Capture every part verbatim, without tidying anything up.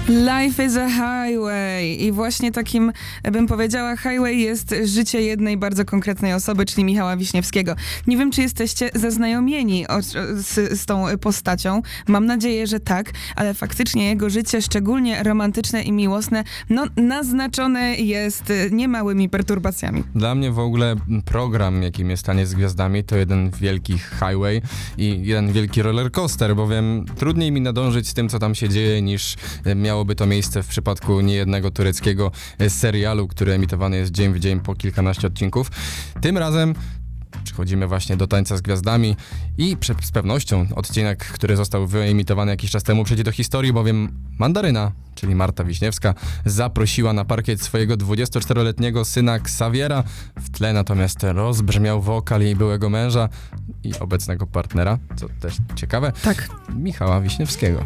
Life is a highway i właśnie takim, bym powiedziała, highway jest życie jednej bardzo konkretnej osoby, czyli Michała Wiśniewskiego. Nie wiem, czy jesteście zaznajomieni o, z, z tą postacią. Mam nadzieję, że tak, ale faktycznie jego życie, szczególnie romantyczne i miłosne, no naznaczone jest niemałymi perturbacjami. Dla mnie w ogóle program, jakim jest Taniec z Gwiazdami, to jeden wielki highway i jeden wielki rollercoaster, bowiem trudniej mi nadążyć z tym, co tam się dzieje, niż miałoby to miejsce w przypadku niejednego tureckiego serialu, który emitowany jest dzień w dzień po kilkanaście odcinków. Tym razem przechodzimy właśnie do Tańca z Gwiazdami i prze- z pewnością odcinek, który został wyemitowany jakiś czas temu, przejdzie do historii, bowiem Mandaryna, czyli Marta Wiśniewska, zaprosiła na parkiet swojego dwudziestoczteroletniego syna Xaviera. W tle natomiast rozbrzmiał wokal jej byłego męża i obecnego partnera, co też ciekawe, tak. Michała Wiśniewskiego.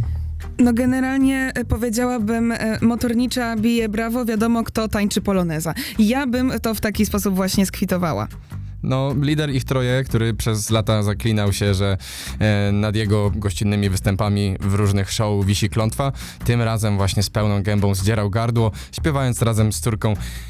No generalnie e, powiedziałabym, e, motornicza bije brawo, wiadomo kto tańczy poloneza. Ja bym to w taki sposób właśnie skwitowała. No, lider ich troje, który przez lata zaklinał się, że e, nad jego gościnnymi występami w różnych show wisi klątwa, tym razem właśnie z pełną gębą zdzierał gardło, śpiewając razem z córką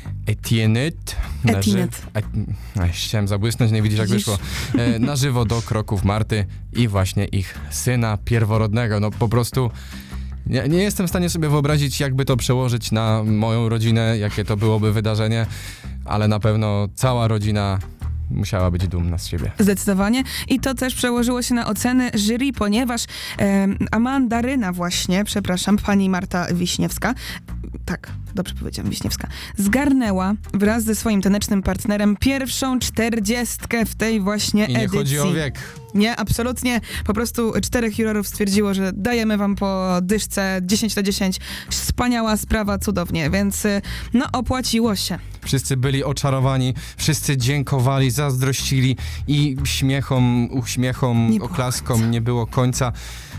Etiennet. Etiennet. Ży- Chciałem zabłysnąć, nie widzisz jak Widzisz? wyszło. E, na żywo do kroków Marty i właśnie ich syna pierworodnego. No po prostu... Nie, nie jestem w stanie sobie wyobrazić, jakby to przełożyć na moją rodzinę, jakie to byłoby wydarzenie, ale na pewno cała rodzina musiała być dumna z siebie. Zdecydowanie. I to też przełożyło się na oceny jury, ponieważ e, Amandaryna właśnie, przepraszam, pani Marta Wiśniewska, tak, dobrze powiedziałam, Wiśniewska, zgarnęła wraz ze swoim tanecznym partnerem pierwszą czterdziestkę w tej właśnie I nie edycji. chodzi o wiek. Nie, absolutnie. Po prostu czterech jurorów stwierdziło, że dajemy wam po dyszce dziesięć na dziesięć. Wspaniała sprawa, cudownie, więc no opłaciło się. Wszyscy byli oczarowani, wszyscy dziękowali, zazdrościli i śmiechom, uśmiechom, Nie było oklaskom końca. nie było końca.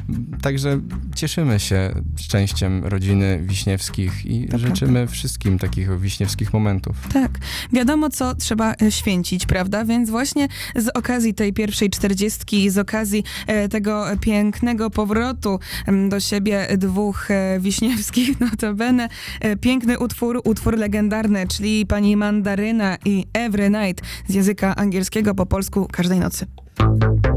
Także cieszymy się szczęściem rodziny Wiśniewskich i To życzymy prawda. wszystkim takich wiśniewskich momentów. Tak. Wiadomo, co trzeba e, święcić, prawda? Więc właśnie z okazji tej pierwszej czterdziestki, z okazji e, tego pięknego powrotu em, do siebie dwóch e, Wiśniewskich, notabene, e, piękny utwór, utwór legendarny, czyli pani Mandaryna i Every Night z języka angielskiego po polsku każdej nocy.